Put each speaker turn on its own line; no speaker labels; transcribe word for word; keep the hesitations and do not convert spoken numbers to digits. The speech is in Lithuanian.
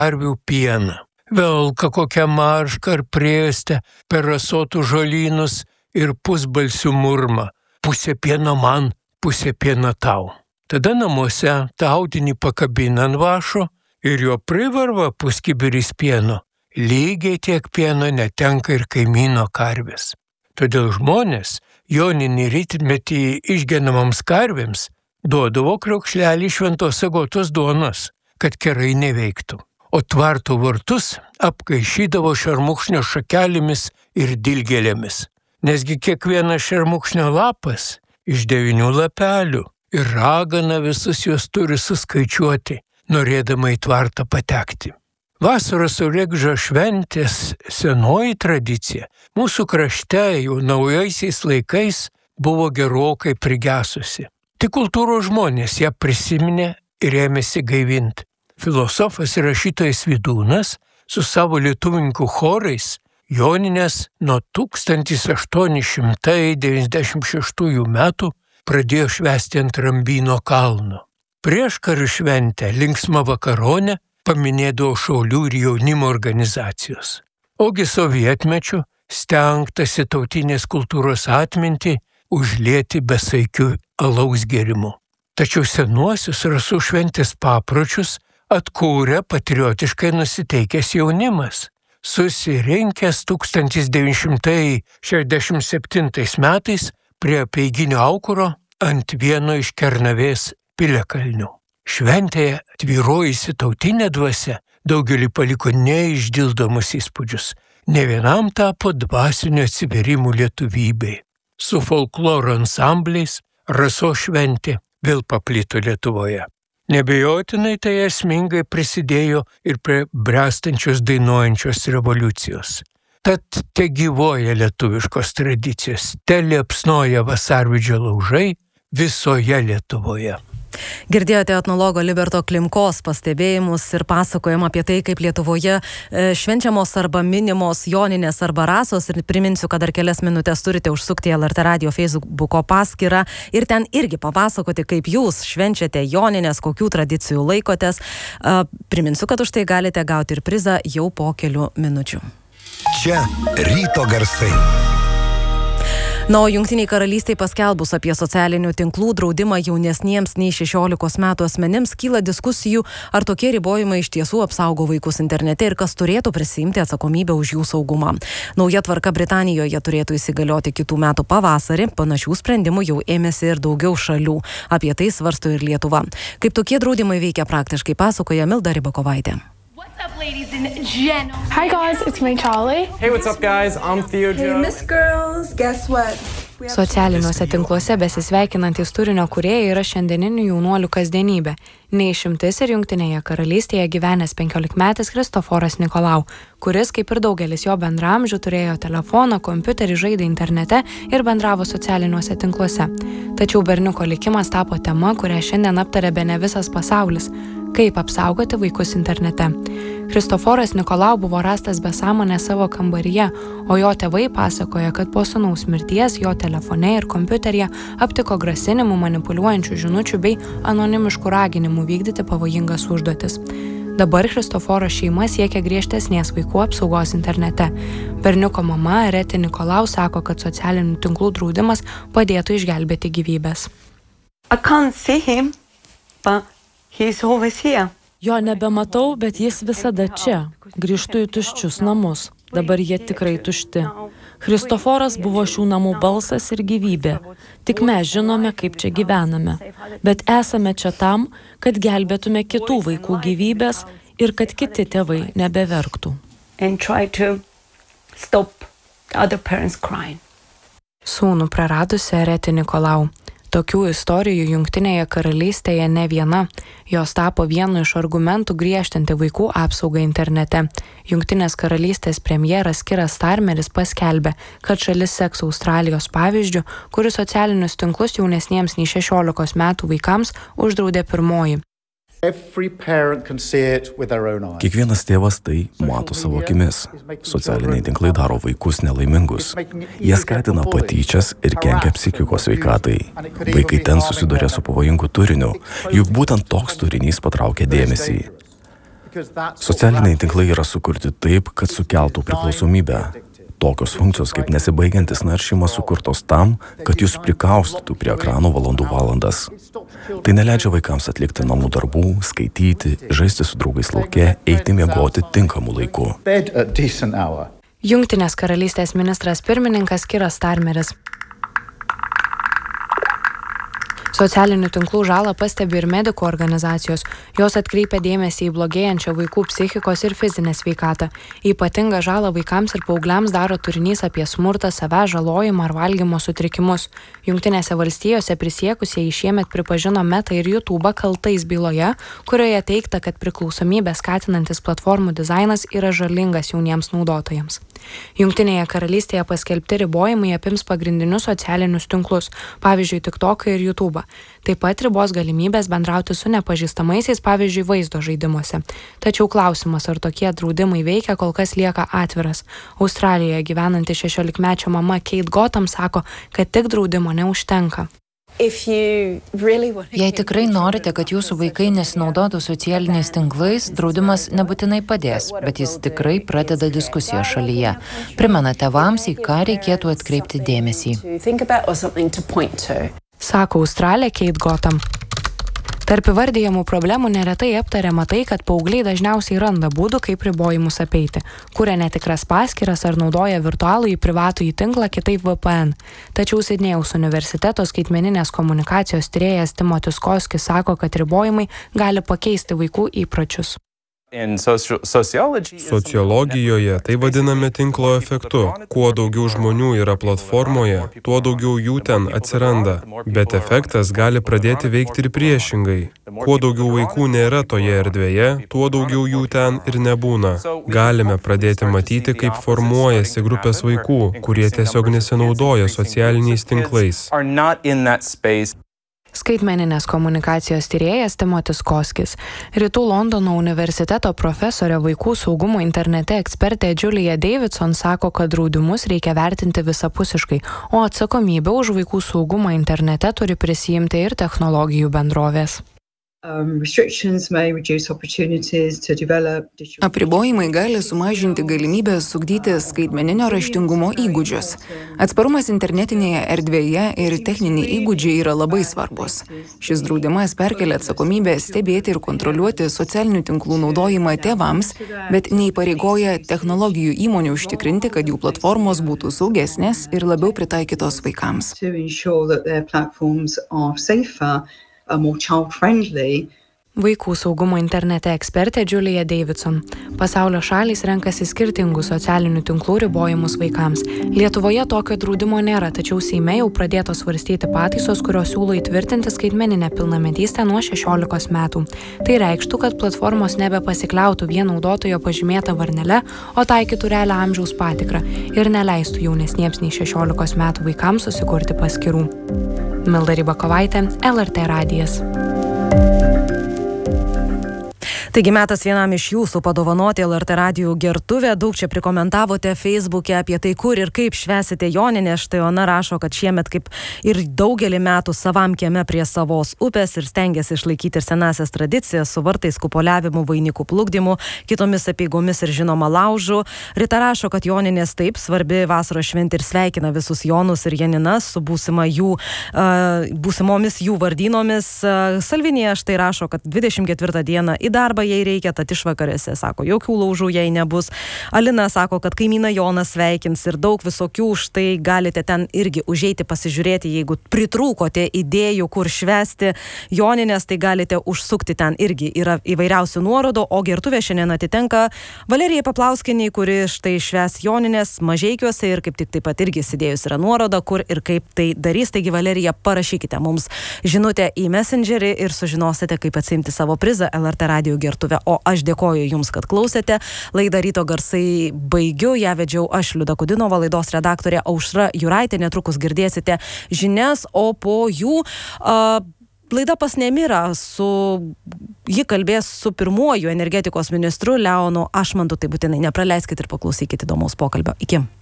karvių pieną. Velka kokią maršką ar priestę per rasotų žolynus ir pusbalsių murmą. Pusė pieno man, pusė pieno tau. Tada namuose tą audinį pakabina ant vašo ir jo privarva puskibiris pieno. Lygiai tiek pieno netenka ir kaimyno karvės. Todėl žmonės joninį rytmetį išgenamams karvėms duodavo kriaukšlelį šventos agotos duonos, kad kerai neveiktų. O tvartų vartus apkaišydavo šermukšnio šakelėmis ir dilgėlėmis. Nesgi kiekvienas šermukšnio lapas iš devynių lapelių ir ragana visus juos turi suskaičiuoti, norėdama į tvartą patekti. Vasaros saulėgrįžos šventės senoji tradicija mūsų krašte jau naujaisiais laikais buvo gerokai prigesusi. Tik kultūros žmonės ją prisiminė ir ėmėsi gaivinti. Filosofas ir rašytojas Vydūnas su savo lietuvininkų chorais jonines nuo tūkstantis aštuoni šimtai devyniasdešimt šeštųjų metų pradėjo švęsti ant Rambyno kalno. Prieškarių šventę linksmą vakaronę paminėdavo šaulių ir jaunimo organizacijos. Ogi sovietmečiu stengtasi tautinės kultūros atmintį užlieti besaikiu alaus gėrimu. Tačiau senuosius rasų šventės papročius atkūrė patriotiškai nusiteikęs jaunimas, susirinkęs tūkstantis devyni šimtai šešiasdešimt septintais metais prie Apeiginio aukuro ant vieno iš Kernavės piliakalnių. Šventėje tvyrojusi tautinė dvasia daugelį paliko neišdildomus įspūdžius. Ne vienam tapo dvasinių atsiverimų lietuvybei. Su folkloro ansambliais rasos šventė vėl paplito Lietuvoje. Nebejotinai tai esmingai prisidėjo ir prie bręstančios dainuojančios revoliucijos. Tad te gyvoja lietuviškos tradicijos, te liepsnoja vasarvidžio laužai visoje Lietuvoje.
Girdėjote etnologo Liberto Klimkos pastebėjimus ir pasakojimą apie tai, kaip Lietuvoje švenčiamos arba minimos joninės arba rasos. Ir priminsiu, kad dar kelias minutės turite užsukti L R T Radio Facebooko paskyrą ir ten irgi papasakoti, kaip jūs švenčiate joninės, kokių tradicijų laikotės. Priminsiu, kad už tai galite gauti ir prizą jau po kelių minučių.
Čia ryto garsai.
Na, o Jungtiniai Karalystiai paskelbus apie socialinių tinklų draudimą jaunesniems nei šešiolikos metų asmenims, kyla diskusijų, ar tokie ribojimai iš tiesų apsaugo vaikus internete ir kas turėtų prisiimti atsakomybę už jų saugumą. Nauja tvarka Britanijoje turėtų įsigalioti kitų metų pavasarį, panašių sprendimų jau ėmėsi ir daugiau šalių. Apie tai svarsto ir Lietuva. Kaip tokie draudimai veikia praktiškai, pasakoja Milda Rybakovaitė.
What's up, ladies and gentlemen?
Hi guys, it's me Charlie.
Hey, what's up guys? I'm Theo Joe.
Hey, Miss Girls, guess what?
Socialiniuose tinkluose besisveikinantys turinio kūrėjai yra šiandieninių jaunuolių kasdienybė. Neišimtis ir Jungtinėje Karalystėje gyvenęs penkiolikmetis Kristoforas Nikolau, kuris, kaip ir daugelis jo bendraamžių, turėjo telefoną, kompiuterį, žaidė internete ir bendravo socialiniuose tinkluose. Tačiau berniuko likimas tapo tema, kurią šiandien aptarė bene visas pasaulis. Kaip apsaugoti vaikus internete. Kristoforas Nikolau buvo rastas be sąmonės savo kambaryje, o jo tėvai pasakoja, kad po sūnaus mirties jo telefone ir kompiuteryje aptiko grasinimų, manipuliuojančių žinučių bei anonimiškų raginimų vykdyti pavojingas užduotis. Dabar Kristoforo šeima siekia griežtesnės vaikų apsaugos internete. Berniuko mama Reti Nikolau sako, kad socialinių tinklų draudimas padėtų išgelbėti gyvybės.
I can't see him, but he's always here.
Jo nebematau, bet jis visada čia. Grįžtu į tuščius namus. Dabar jie tikrai tušti. Kristoforas buvo šių namų balsas ir gyvybė. Tik mes žinome, kaip čia gyvename. Bet esame čia tam, kad gelbėtume kitų vaikų gyvybės ir kad kiti tėvai nebeverktų.
Sūnų praradusi Reti Nikolau. Tokių istorijų Jungtinėje Karalystėje ne viena. Jos tapo vienu iš argumentų griežtinti vaikų apsaugą internete. Jungtinės Karalystės premjeras Kiras Starmeris paskelbė, kad šalis seks Australijos pavyzdžiu, kuris socialinius tinklus jaunesniems nei šešiolikos metų vaikams uždraudė pirmoji.
Kiekvienas tėvas tai mato savo akimis. Socialiniai tinklai daro vaikus nelaimingus. Jie skatina patyčias ir kenkia psichikos sveikatai. Vaikai ten susiduria su pavojingu turiniu, juk būtent toks turinys patraukia dėmesį. Socialiniai tinklai yra sukurti taip, kad sukeltų priklausomybę. Tokios funkcijos kaip nesibaigiantis naršymas sukurtos tam, kad jūs prikaustytų prie ekrano valandų valandas. Tai neleidžia vaikams atlikti namų darbų, skaityti, žaisti su draugais lauke, eiti miegoti tinkamu laiku.
Jungtinės karalystės ministras pirmininkas Kiras Starmeris. Socialinių tinklų žalą pastebi ir medikų organizacijos. Jos atkreipia dėmesį į blogėjančią vaikų psichikos ir fizinę sveikatą. Ypatingą žalą vaikams ir paaugliams daro turinys apie smurtą, savęs žalojimą ar valgymo sutrikimus. Jungtinėse valstijose prisiekusieji šiemet pripažino Meta ir YouTube kaltais byloje, kurioje teigta, kad priklausomybę skatinantis platformų dizainas yra žalingas jauniems naudotojams. Jungtinėje karalystėje paskelbti ribojimai apims pagrindinius socialinius tinklus, pavyzdžiui, TikToką ir YouTube'ą. Taip pat ribos galimybės bendrauti su nepažįstamaisiais, pavyzdžiui, vaizdo žaidimuose. Tačiau klausimas, ar tokie draudimai veikia, kol kas lieka atviras. Australijoje gyvenanti šešiolikmečio mama Kate Gotham sako, kad tik draudimo neužtenka.
Jei tikrai norite, kad jūsų vaikai nesinaudotų socialiniais tinklais, draudimas nebūtinai padės, bet jis tikrai pradeda diskusiją šalyje. Primena tėvams, į ką reikėtų atkreipti dėmesį.
Sako Australė Kate Gotham. Tarp įvardyjamų problemų neretai aptariama tai, kad paaugliai dažniausiai randa būdų, kaip ribojimus apeiti. Kuria netikras paskyras ar naudoja virtualųjį privatųjį tinklą, kitaip V P N. Tačiau Sidnėjaus universiteto skaitmeninės komunikacijos tyrėjas Timotis Koskis sako, kad ribojimai gali pakeisti vaikų įpročius.
Sociologijoje tai vadiname tinklo efektu. Kuo daugiau žmonių yra platformoje, tuo daugiau jų ten atsiranda. Bet efektas gali pradėti veikti ir priešingai. Kuo daugiau vaikų nėra toje erdvėje, tuo daugiau jų ten ir nebūna. Galime pradėti matyti, kaip formuojasi grupės vaikų, kurie tiesiog nesinaudoja socialiniais tinklais.
Skaitmeninės komunikacijos tyrėjas Timotis Koskis. Rytų Londono universiteto profesorė vaikų saugumo internete ekspertė Julia Davidson sako, kad draudimus reikia vertinti visapusiškai, o atsakomybę už vaikų saugumą internete turi prisijimti ir technologijų bendrovės.
Apribojimai gali sumažinti galimybę ugdyti skaitmeninio raštingumo įgūdžius. Atsparumas internetinėje erdvėje ir techniniai įgūdžiai yra labai svarbus. Šis draudimas perkelia atsakomybę stebėti ir kontroliuoti socialinių tinklų naudojimą tėvams, bet neįpareigoja technologijų įmonių užtikrinti, kad jų platformos būtų saugesnės ir labiau pritaikytos vaikams.
Vaikų saugumo internete ekspertė Julia Davidson. Pasaulio šalys renkasi skirtingų socialinių tinklų ribojimus vaikams. Lietuvoje tokio draudimo nėra, tačiau Seime jau pradėtos svarstyti pataisos, kurios siūlo įtvirtinti skaitmeninę pilnametystę nuo šešiolikos metų. Tai reikštų, kad platformos nebepasikliautų vien naudotojo pažymėta varnele, o taikytų realią amžiaus patikrą ir neleistų jaunesniems nei šešiolikos metų vaikams susikurti paskyrų. Milda Rybakovaitė, L R T radijas.
Taigi metas vienam iš jūsų padovanoti L R T radijų gertuvę. Daug čia prikomentavote Facebook'e apie tai, kur ir kaip švęsite Joninę. Štai Ona rašo, kad šiemet kaip ir daugelį metų savam kieme prie savos upės ir stengiasi išlaikyti ir senasias tradicijas su vartais, kupoliavimu, vainikų plukdymu, kitomis apeigomis ir žinoma laužu. Rita rašo, kad Joninės taip svarbi vasaros šventė ir sveikina visus Jonus ir Janinas su būsima jų, uh, būsimomis jų vardynomis. Uh, Salvinija štai rašo, kad dvidešimt ketvirtą dieną į darbą jei reikia, tad išvakarėse, sako, jokių laužų jei nebus. Alina sako, kad kaimyną Jonas sveikins ir daug visokių, štai galite ten irgi užeiti pasižiūrėti, jeigu pritrūkote idėjų, kur švęsti Joninės, tai galite užsukti ten irgi, yra įvairiausių nuorodų, o gertuvė šiandien atitenka Valerijai Paplauskienei, kuri štai švęs Joninės Mažeikiuose ir kaip tik taip pat irgi įsidėjus yra nuoroda, kur ir kaip tai darys. Taigi, Valerija, parašykite mums žinutę į Messengerį ir sužinosite, kaip atsiimti savo prizą L R T radijų gertuvę. O aš dėkoju Jums, kad klausėte. Laidą Ryto garsai baigiu, ją vedžiau aš, Liuda Kudinova, laidos redaktorė Aušra Juraitė. Netrukus girdėsite žinias, o po jų uh, laida pas Nemirą, su ji kalbės su pirmuoju energetikos ministru Leonu Ašmantu. Tai būtinai nepraleiskite ir paklausykite įdomaus pokalbio. Iki.